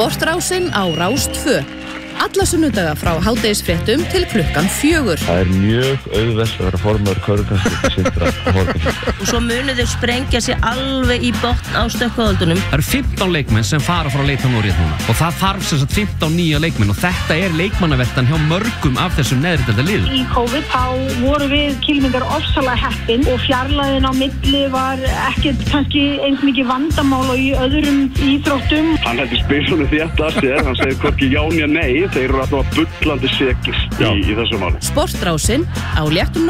Sportrásin á Rás 2. Alla sunnudaga frá hádegisfréttum til klukkan 4. Það mjög auðvelt að vera formaður körfubolta Og svo munu þeir sprengja sig alveg í botn á stökkvaöldunum. Það eru 15 leikmenn sem fara frá Leighton Orient núna og það þarf sem sagt 15 nýja leikmenn og þetta leikmannaveltan hjá mörgum af þessum neðridelda liðum. Í COVID þá voru við Kylfingar ofsalega heppin og fjarlægðin á milli var ekkert kannski eins mikið vandamál og í öðrum íþróttum. Hann hætti spilunum þetta að sér, hann segir hvorki já né nei, þeir eru alltaf bullandi sekir í þessu máli. Sportrásin á léttum